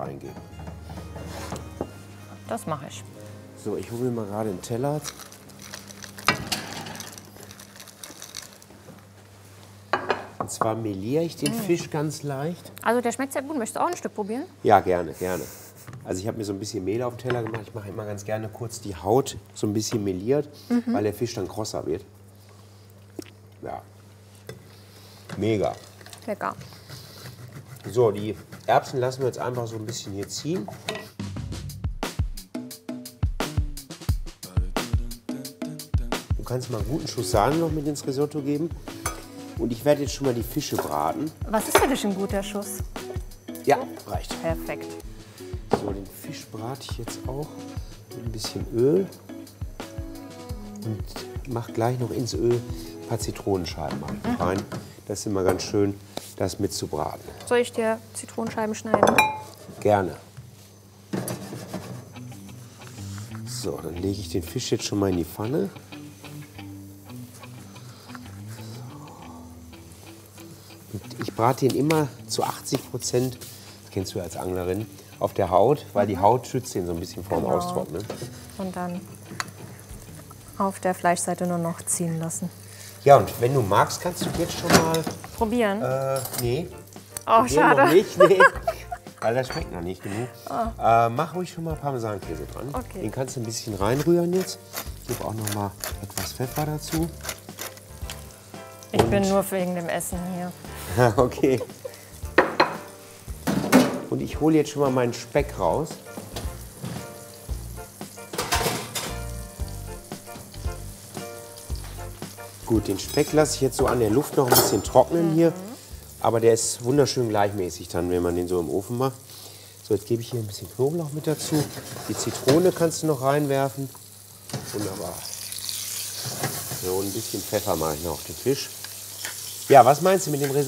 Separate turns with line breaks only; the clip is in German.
reingeben.
Das mache ich.
So, ich hole mir mal gerade einen Teller. Und zwar meliere ich den Fisch ganz leicht.
Also der schmeckt sehr gut. Möchtest du auch ein Stück probieren?
Ja, gerne, gerne. Also ich habe mir so ein bisschen Mehl auf den Teller gemacht. Ich mache immer ganz gerne kurz die Haut so ein bisschen meliert, weil der Fisch dann krosser wird. Ja, mega.
Lecker.
So, die Erbsen lassen wir jetzt einfach so ein bisschen hier ziehen. Du kannst mal einen guten Schuss Sahne noch mit ins Risotto geben. Und ich werde jetzt schon mal die Fische braten.
Was ist für dich ein guter Schuss?
Ja, reicht.
Perfekt.
So, den Fisch brate ich jetzt auch mit ein bisschen Öl. Und mache gleich noch ins Öl ein paar Zitronenscheiben rein. Das ist immer ganz schön, das mitzubraten.
Soll ich dir Zitronenscheiben schneiden?
Gerne. So, dann lege ich den Fisch jetzt schon mal in die Pfanne. Und ich brate ihn immer zu 80%, das kennst du als Anglerin, auf der Haut, weil die Haut schützt ihn so ein bisschen vorm
Genau.
Austrocknen.
Und dann auf der Fleischseite nur noch ziehen lassen.
Ja, und wenn du magst, kannst du jetzt schon mal...
Probieren?
Nee.
Oh,
Probieren
schade.
Noch nicht, nee. Weil das schmeckt noch nicht genug. Mach ruhig schon mal Parmesankäse dran.
Okay.
Den kannst du ein bisschen reinrühren jetzt. Ich gebe auch noch mal etwas Pfeffer dazu.
Ich bin nur wegen dem Essen hier.
Okay. Und ich hole jetzt schon mal meinen Speck raus. Gut, den Speck lasse ich jetzt so an der Luft noch ein bisschen trocknen hier. Aber der ist wunderschön gleichmäßig dann, wenn man den so im Ofen macht. So, jetzt gebe ich hier ein bisschen Knoblauch mit dazu. Die Zitrone kannst du noch reinwerfen. Wunderbar. So, ein bisschen Pfeffer mache ich noch auf den Fisch. Ja, was meinst du mit dem Risotto?